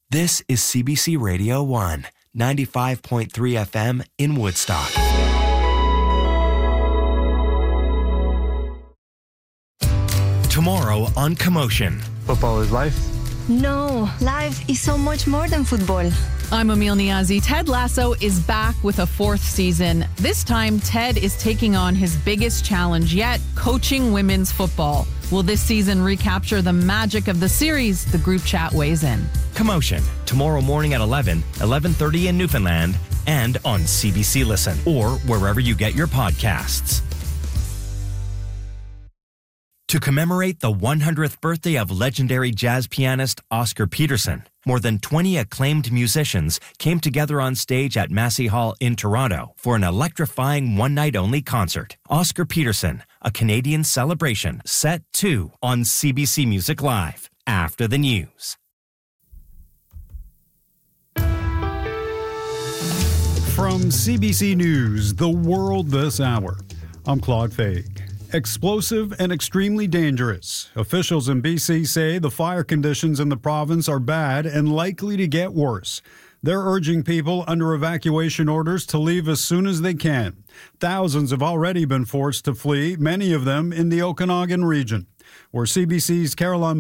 This is CBC Radio 1, 95.3 FM in Woodstock. Tomorrow on Commotion. Football is life? No, life is so much more than football. I'm Emil Niazi. Ted Lasso is back with a fourth season. This time, Ted is taking on his biggest challenge yet, coaching women's football. Will this season recapture the magic of the series? The group chat weighs in. Commotion, tomorrow morning at 11:30 in Newfoundland, and on CBC Listen, or wherever you get your podcasts. To commemorate the 100th birthday of legendary jazz pianist Oscar Peterson, more than 20 acclaimed musicians came together on stage at Massey Hall in Toronto for an electrifying one-night-only concert. Oscar Peterson, a Canadian celebration, set 2 on CBC Music Live, after the news. From CBC News, The World This Hour, I'm Claude Faig. Explosive and extremely dangerous. Officials in BC say the fire conditions in the province are bad and likely to get worse. They're urging people under evacuation orders to leave as soon as they can. Thousands have already been forced to flee, many of them in the Okanagan region, where CBC's Caroline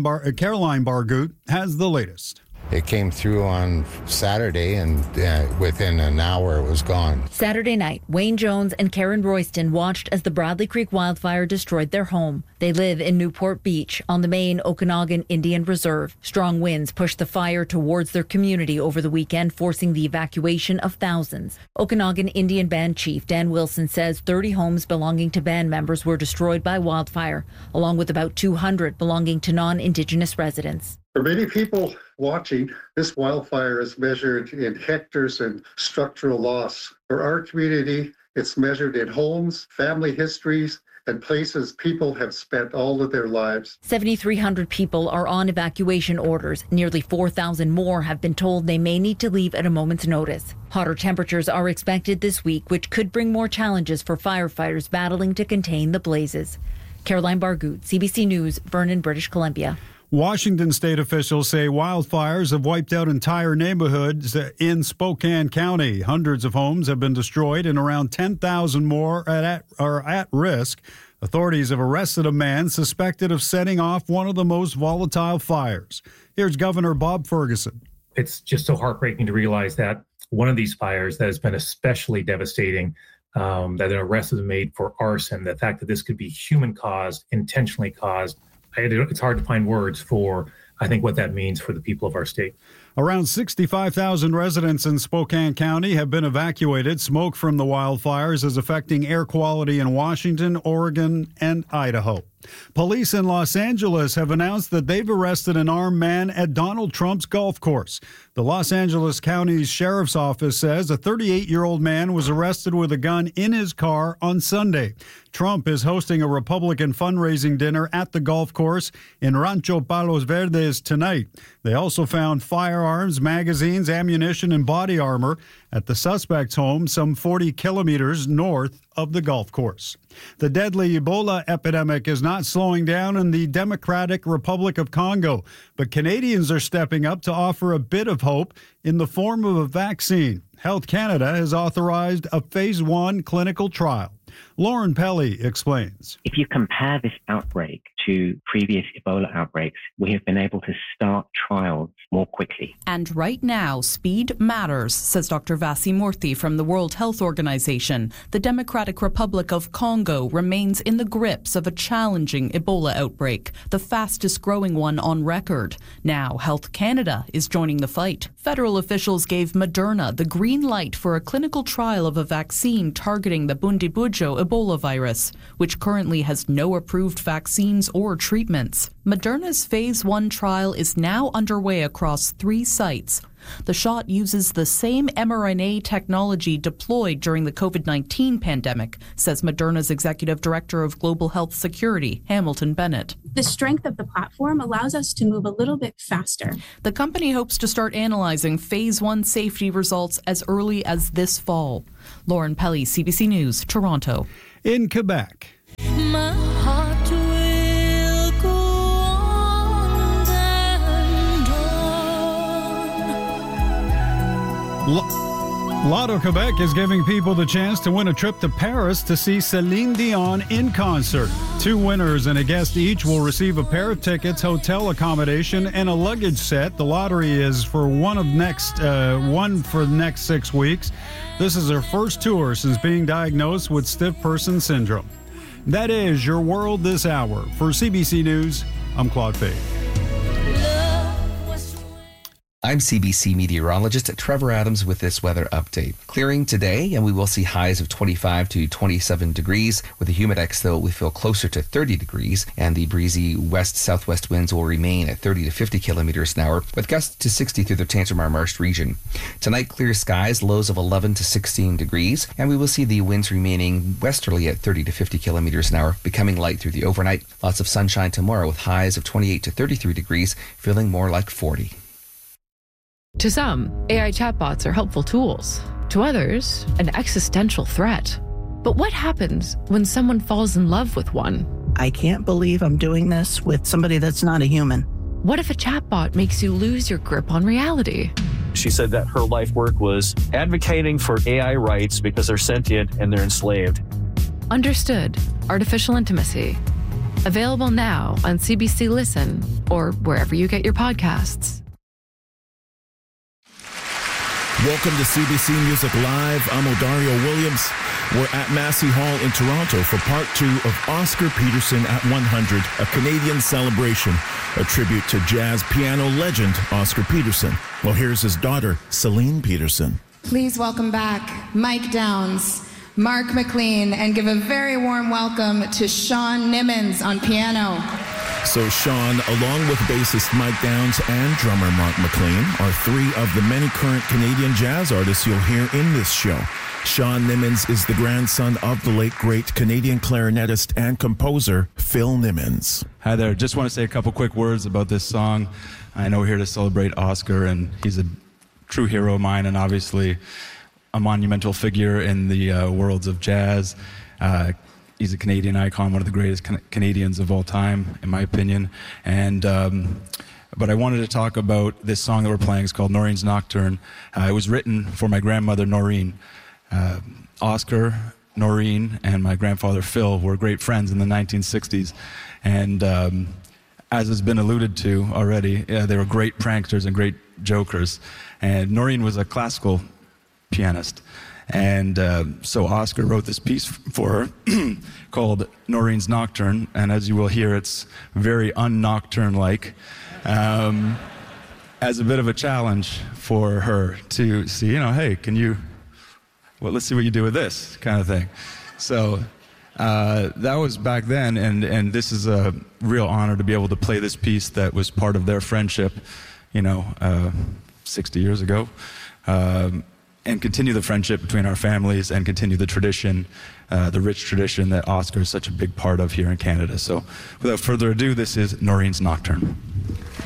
Bargut has the latest. It came through on Saturday, and within an hour it was gone. Saturday night, Wayne Jones and Karen Royston watched as the Bradley Creek wildfire destroyed their home. They live in Newport Beach on the main Okanagan Indian Reserve. Strong winds pushed the fire towards their community over the weekend, forcing the evacuation of thousands. Okanagan Indian Band Chief Dan Wilson says 30 homes belonging to band members were destroyed by wildfire, along with about 200 belonging to non-Indigenous residents. For many people watching, this wildfire is measured in hectares and structural loss. For our community, it's measured in homes, family histories, and places people have spent all of their lives. 7,300 people are on evacuation orders. Nearly 4,000 more have been told they may need to leave at a moment's notice. Hotter temperatures are expected this week, which could bring more challenges for firefighters battling to contain the blazes. Caroline Bargut, CBC News, Vernon, British Columbia. Washington state officials say wildfires have wiped out entire neighborhoods in Spokane County. Hundreds of homes have been destroyed and around 10,000 more are at risk. Authorities have arrested a man suspected of setting off one of the most volatile fires. Here's Governor Bob Ferguson. It's just so heartbreaking to realize that one of these fires that has been especially devastating, that an arrest was made for arson, the fact that this could be human-caused, intentionally caused. It's hard to find words for, I think, what that means for the people of our state. Around 65,000 residents in Spokane County have been evacuated. Smoke from the wildfires is affecting air quality in Washington, Oregon, and Idaho. Police in Los Angeles have announced that they've arrested an armed man at Donald Trump's golf course. The Los Angeles County's Sheriff's Office says a 38-year-old man was arrested with a gun in his car on Sunday. Trump is hosting a Republican fundraising dinner at the golf course in Rancho Palos Verdes tonight. They also found firearms, magazines, ammunition, and body armor at the suspect's home some 40 kilometers north of the golf course. The deadly Ebola epidemic is not slowing down in the Democratic Republic of Congo, but Canadians are stepping up to offer a bit of hope in the form of a vaccine. Health Canada has authorized a phase 1 clinical trial. Lauren Pelly explains. If you compare this outbreak to previous Ebola outbreaks, we have been able to start trials more quickly. And right now, speed matters, says Dr. Vasi Murthy from the World Health Organization. The Democratic Republic of Congo remains in the grips of a challenging Ebola outbreak, the fastest growing one on record. Now, Health Canada is joining the fight. Federal officials gave Moderna the green light for a clinical trial of a vaccine targeting the Bundibugyo Ebola virus, which currently has no approved vaccines or treatments. Moderna's phase 1 trial is now underway across 3 sites. The shot uses the same mRNA technology deployed during the COVID-19 pandemic, says Moderna's Executive Director of Global Health Security, Hamilton Bennett. The strength of the platform allows us to move a little bit faster. The company hopes to start analyzing phase 1 safety results as early as this fall. Lauren Pelly, CBC News, Toronto. In Quebec. My heart will go on and on. Lotto Quebec is giving people the chance to win a trip to Paris to see Celine Dion in concert. 2 winners and a guest each will receive a pair of tickets, hotel accommodation, and a luggage set. The lottery is for one for the next 6 weeks. This is her first tour since being diagnosed with stiff person syndrome. That is your world this hour. For CBC News, I'm Claude Fay. I'm CBC meteorologist Trevor Adams with this weather update. Clearing today, and we will see highs of 25 to 27 degrees. With the humidex, though, we feel closer to 30 degrees, and the breezy west-southwest winds will remain at 30 to 50 kilometers an hour, with gusts to 60 through the Tantramar-Marsh region. Tonight, clear skies, lows of 11 to 16 degrees, and we will see the winds remaining westerly at 30 to 50 kilometers an hour, becoming light through the overnight. Lots of sunshine tomorrow with highs of 28 to 33 degrees, feeling more like 40. To some, AI chatbots are helpful tools. To others, an existential threat. But what happens when someone falls in love with one? I can't believe I'm doing this with somebody that's not a human. What if a chatbot makes you lose your grip on reality? She said that her life work was advocating for AI rights because they're sentient and they're enslaved. Understood. Artificial Intimacy. Available now on CBC Listen or wherever you get your podcasts. Welcome to CBC Music Live. I'm Odario Williams. We're at Massey Hall in Toronto for part 2 of Oscar Peterson at 100, a Canadian celebration, a tribute to jazz piano legend Oscar Peterson. Well, here's his daughter, Celine Peterson. Please welcome back Mike Downs, Mark McLean, and give a very warm welcome to Sean Nimmons on piano. So Sean, along with bassist Mike Downs and drummer Mark McLean, are 3 of the many current Canadian jazz artists you'll hear in this show. Sean Nimmons is the grandson of the late, great Canadian clarinetist and composer Phil Nimmons. Hi there. Just want to say a couple quick words about this song. I know we're here to celebrate Oscar, and he's a true hero of mine and obviously a monumental figure in the worlds of jazz. He's a Canadian icon, one of the greatest Canadians of all time, in my opinion. And but I wanted to talk about this song that we're playing. It's called Noreen's Nocturne. It was written for my grandmother, Noreen. Oscar, Noreen, and my grandfather, Phil, were great friends in the 1960s. And as has been alluded to already, they were great pranksters and great jokers. And Noreen was a classical pianist. And so Oscar wrote this piece for her called Noreen's Nocturne, and as you will hear, it's very un-nocturne-like, as a bit of a challenge for her to see, hey, let's see what you do with this kind of thing. So that was back then, and this is a real honor to be able to play this piece that was part of their friendship, 60 years ago. And continue the friendship between our families and continue the tradition, the rich tradition that Oscar is such a big part of here in Canada. So without further ado, this is Noreen's Nocturne.